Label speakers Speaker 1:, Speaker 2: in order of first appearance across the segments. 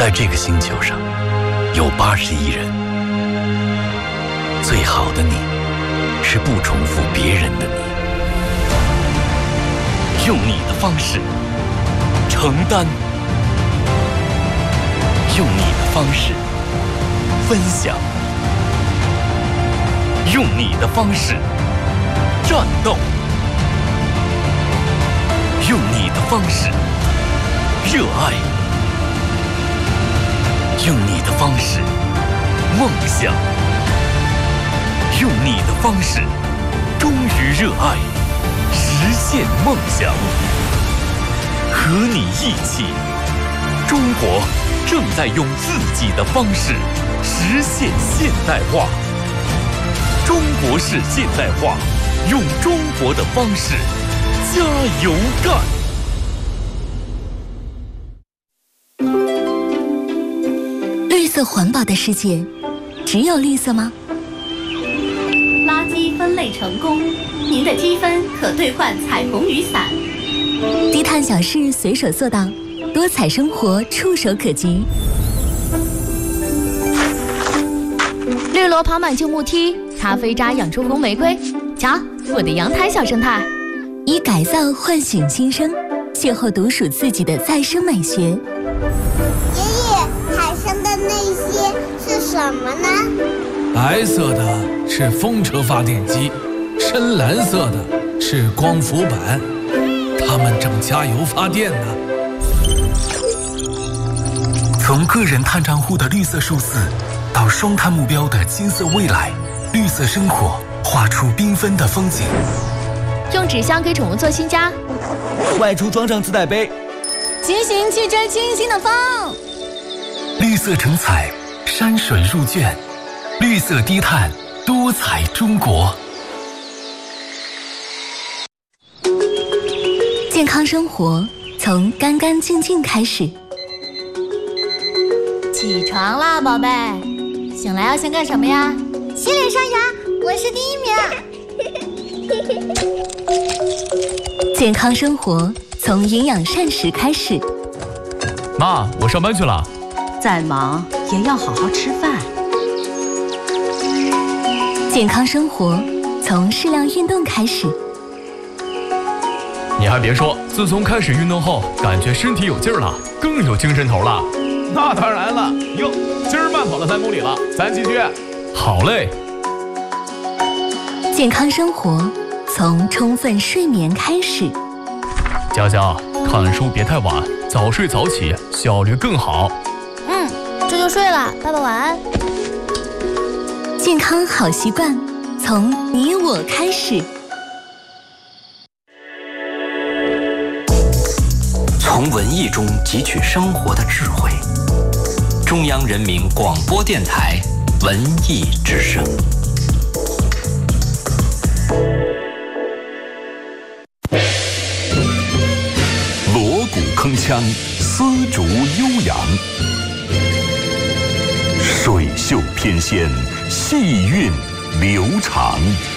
Speaker 1: 在这个星球上有80亿人，最好的你是不重复别人的你，用你的方式承担，用你的方式分享，用你的方式战斗，用你的方式热爱，用你的方式梦想，用你的方式忠于热爱，实现梦想。和你一起，中国正在用自己的方式实现现代化。中国式现代化，用中国的方式加油干！
Speaker 2: 绿色环保的世界，只有绿色吗？
Speaker 3: 垃圾分类成功，您的积分可兑换彩虹雨伞。
Speaker 2: 低碳小事随手做到，多彩生活触手可及。
Speaker 4: 绿萝跑满旧木梯，咖啡渣养出红玫瑰。瞧，我的阳台小生态。
Speaker 2: 以改造唤醒新生，邂逅独属自己的再生美学。
Speaker 5: 爷爷，海上的那些是什么呢？
Speaker 6: 白色的是风车发电机，深蓝色的是光伏板，它们正加油发电呢。
Speaker 1: 从个人碳账户的绿色数字，到双碳目标的金色未来，绿色生活画出缤纷的风景。
Speaker 4: 用纸箱给宠物做新家，
Speaker 7: 外出装上自带杯，
Speaker 2: 骑行去追清新的风。
Speaker 1: 绿色成彩，山水入卷，绿色低碳，多彩中国。
Speaker 2: 健康生活从干干净净开始。
Speaker 4: 起床啦，宝贝！醒来要先干什么呀？
Speaker 5: 洗脸刷牙，我是第1名。
Speaker 2: 健康生活从营养膳食开始。
Speaker 8: 妈，我上班去了。
Speaker 9: 再忙也要好好吃饭。
Speaker 2: 健康生活从适量运动开始。
Speaker 8: 你还别说，自从开始运动后，感觉身体有劲儿了，更有精神头了。
Speaker 7: 那当然了。哟，今儿慢跑了3公里了，咱继续。
Speaker 8: 好嘞。
Speaker 2: 健康生活从充分睡眠开始。
Speaker 8: 佳佳，看书别太晚，早睡早起，效率更好。
Speaker 4: 这就睡了，爸爸晚安。
Speaker 2: 健康好习惯从你我开始。
Speaker 1: 从文艺中汲取生活的智慧。中央人民广播电台文艺之声。锣鼓铿锵，丝竹悠扬，水袖翩跹，细韵流长。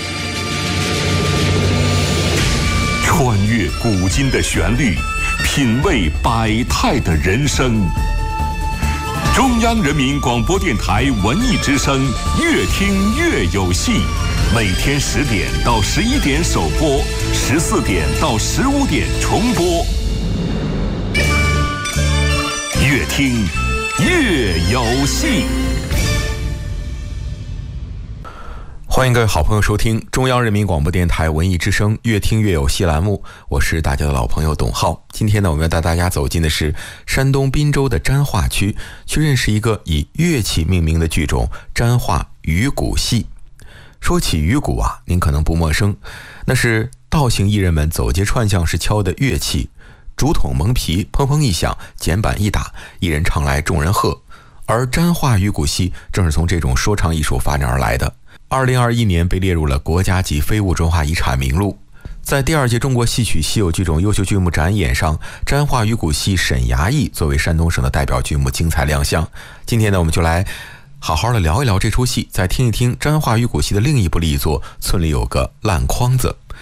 Speaker 1: 穿越古今的旋律，品味百态的人生。中央人民广播电台文艺之声，越听越有戏。每天10点到11点首播，14点到15点重播。越听越有戏。
Speaker 10: 欢迎各位好朋友收听中央人民广播电台文艺之声越听越有戏栏目，我是大家的老朋友董浩。今天呢，我们要带大家走进的是山东滨州的沾化区，去认识一个以乐器命名的剧种——沾化鱼鼓戏。说起鱼鼓啊，您可能不陌生，那是道姓艺人们走街串巷时敲的乐器，竹筒蒙皮，砰砰一响，剪板一打，一人唱来众人和。而沾化鱼鼓戏正是从这种说唱艺术发展而来的。2021年被列入了国家级非物质文化遗产名录。在第2届中国戏曲稀有剧种优秀剧目展演上，沾化鱼鼓戏沈衙役作为山东省的代表剧目精彩亮相。今天呢，我们就来好好的聊一聊这出戏，再听一听沾化鱼鼓戏的另一部力作《村里有个烂筐子》。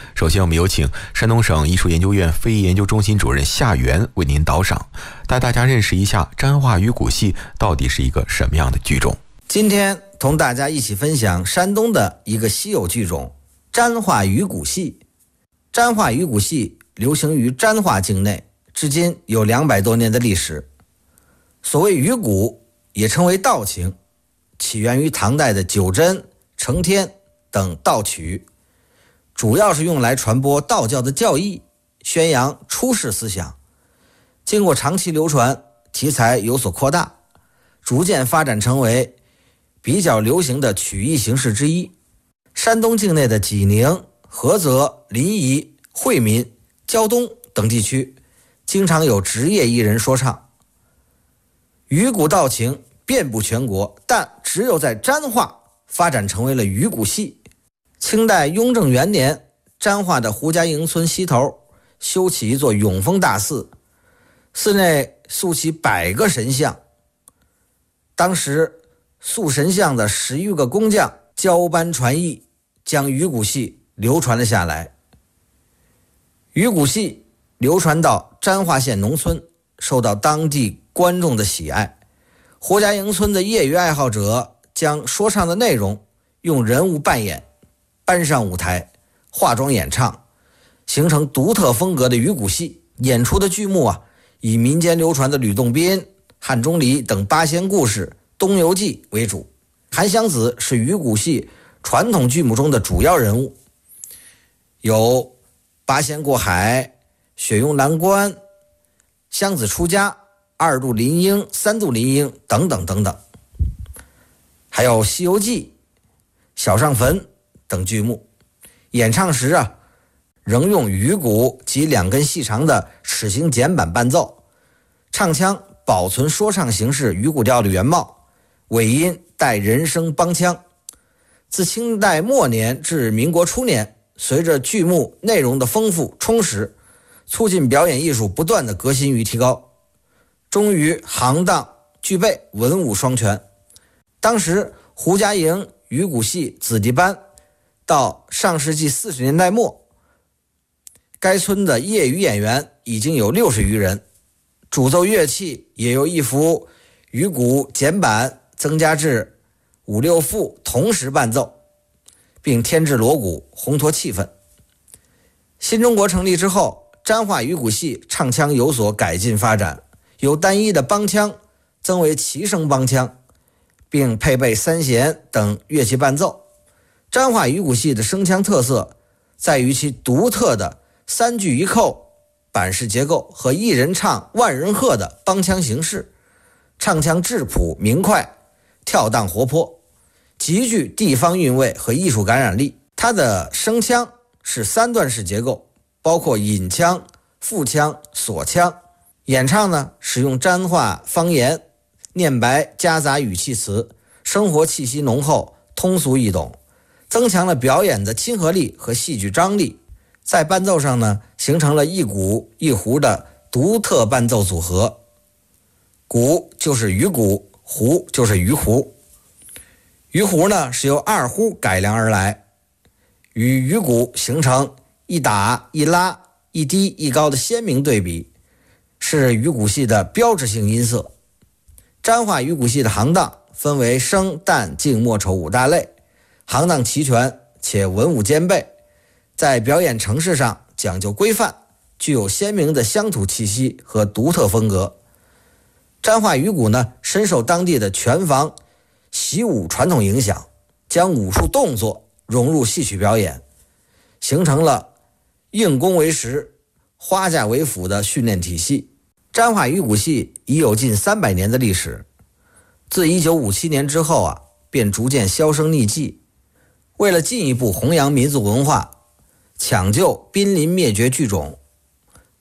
Speaker 10: 首先我们有请山东省艺术研究院非遗研究中心主任夏元为您导赏，带大家认识一下沾化鱼骨戏到底是一个什么样的剧种。
Speaker 11: 今天同大家一起分享山东的一个稀有剧种沾化鱼骨戏。沾化鱼骨戏流行于沾化境内，至今有200多年的历史。所谓鱼骨也称为道情，起源于唐代的九真、承天等道曲，主要是用来传播道教的教义，宣扬出世思想。经过长期流传，题材有所扩大，逐渐发展成为比较流行的曲艺形式之一。山东境内的济宁、菏泽、临沂、惠民、胶东等地区经常有职业艺人说唱。鱼骨道情遍布全国，但只有在沾化发展成为了鱼骨戏。清代雍正元年，沾化的胡家营村西头修起一座永丰大寺，寺内塑起100个神像。当时塑神像的10余个工匠交班传艺，将鱼骨戏流传了下来。鱼骨戏流传到沾化县农村，受到当地观众的喜爱。胡家营村的业余爱好者将说唱的内容用人物扮演搬上舞台，化妆演唱，形成独特风格的鱼骨戏。演出的剧目以民间流传的吕洞宾、汉钟离等八仙故事、东游记为主。韩湘子是鱼骨戏传统剧目中的主要人物，有八仙过海、雪拥蓝关、湘子出家、2度林婴、3度林婴等等等等，还有西游记、小上坟等剧目。演唱时仍用鱼骨及2根细长的齿形剪板伴奏，唱腔保存说唱形式鱼骨调的原貌，尾音带人声帮腔。自清代末年至民国初年，随着剧目内容的丰富充实，促进表演艺术不断的革新与提高，终于行当具备文武双全。当时胡家营鱼骨戏子弟班到上世纪40年代末，该村的业余演员已经有60余人，主奏乐器也由1副鱼骨剪板增加至5、6副同时伴奏，并添置锣鼓烘托气氛。新中国成立之后，沾化鱼骨戏唱腔有所改进发展，由单一的帮腔增为齐声帮腔，并配备3弦等乐器伴奏。沾化鱼骨戏的声腔特色在于其独特的3句1扣板式结构和一人唱万人和的帮腔形式，唱腔质朴明快，跳荡活泼，极具地方韵味和艺术感染力。它的声腔是3段式结构，包括引腔、腹腔、锁腔。演唱呢，使用沾化方言，念白夹杂语气词，生活气息浓厚，通俗易懂，增强了表演的亲和力和戏剧张力。在伴奏上呢，形成了一鼓一胡的独特伴奏组合，鼓就是鱼鼓，胡就是鱼胡。鱼胡呢是由2胡改良而来，与鱼鼓形成一打一拉、一低一高的鲜明对比，是鱼骨戏的标志性音色。沾化鱼骨戏的行当分为生、旦、净、末、丑5大类，行当齐全且文武兼备，在表演程式上讲究规范，具有鲜明的乡土气息和独特风格。沾化鱼骨呢，深受当地的拳房习武传统影响，将武术动作融入戏曲表演，形成了硬功为实、花架为辅的训练体系。沾化鱼骨戏已有近300年的历史，自1957年之后便逐渐销声匿迹。为了进一步弘扬民族文化，抢救濒临灭绝剧种，